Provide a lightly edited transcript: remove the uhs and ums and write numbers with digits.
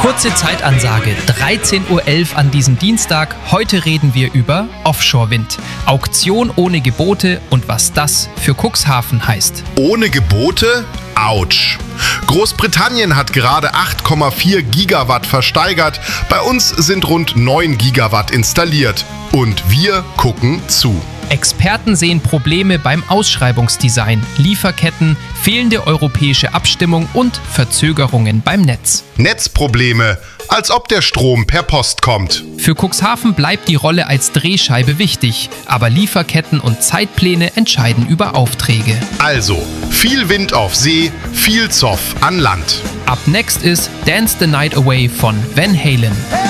Kurze Zeitansage, 13:11 Uhr an diesem Dienstag. Heute reden wir über Offshore-Wind, Auktion ohne Gebote und was das für Cuxhaven heißt. Ohne Gebote? Autsch. Großbritannien hat gerade 8,4 Gigawatt versteigert. Bei uns sind rund 9 Gigawatt installiert. Und wir gucken zu. Experten sehen Probleme beim Ausschreibungsdesign, Lieferketten, fehlende europäische Abstimmung und Verzögerungen beim Netz. Netzprobleme, als ob der Strom per Post kommt. Für Cuxhaven bleibt die Rolle als Drehscheibe wichtig, aber Lieferketten und Zeitpläne entscheiden über Aufträge. Also, viel Wind auf See, viel Zoff an Land. Up next ist Dance the Night Away von Van Halen.